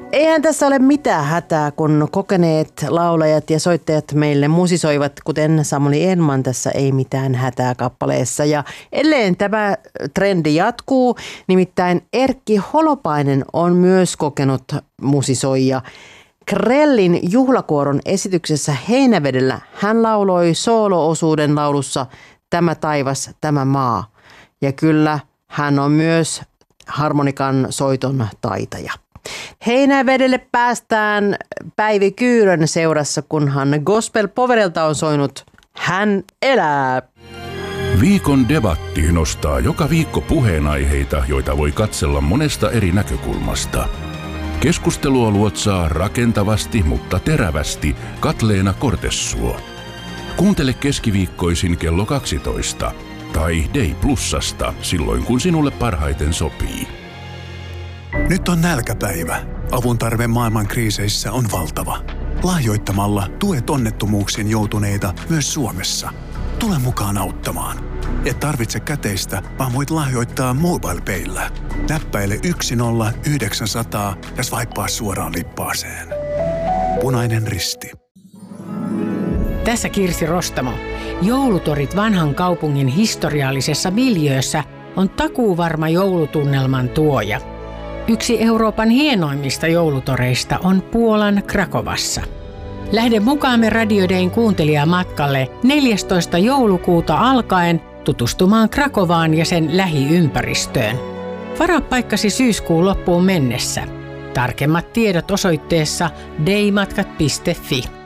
Eihän tässä ole mitään hätää, kun kokeneet laulajat ja soittajat meille musisoivat, kuten Samuli Enman tässä Ei mitään hätää -kappaleessa. Ja edelleen tämä trendi jatkuu, nimittäin Erkki Holopainen on myös kokenut musisoija. Krellin juhlakuoron esityksessä Heinävedellä hän lauloi soolo-osuuden laulussa Tämä taivas, tämä maa. Ja kyllä hän on myös harmonikan soiton taitaja. Heinävedelle päästään Päivi Kyyrön seurassa, kunhan Gospel Poverelta on soinut Hän elää. Viikon debatti nostaa joka viikko puheenaiheita, joita voi katsella monesta eri näkökulmasta. Keskustelua luotsaa rakentavasti, mutta terävästi Katleena Kortessuo. Kuuntele keskiviikkoisin kello 12 tai Day Plusasta silloin, kun sinulle parhaiten sopii. Nyt on nälkäpäivä. Avun tarve maailman kriiseissä on valtava. Lahjoittamalla tuet onnettomuuksiin joutuneita myös Suomessa. Tule mukaan auttamaan. Et tarvitse käteistä, vaan voit lahjoittaa MobilePayllä. Näppäile 10900 ja swipea suoraan lippaaseen. Punainen Risti. Tässä Kirsi Rostamo. Joulutorit vanhan kaupungin historiallisessa miljöössä on takuuvarma joulutunnelman tuoja. Yksi Euroopan hienoimmista joulutoreista on Puolan Krakovassa. Lähde mukaamme Radio Dayn kuuntelijamatkalle 14. joulukuuta alkaen tutustumaan Krakovaan ja sen lähiympäristöön. Varaa paikkasi syyskuun loppuun mennessä. Tarkemmat tiedot osoitteessa daymatkat.fi.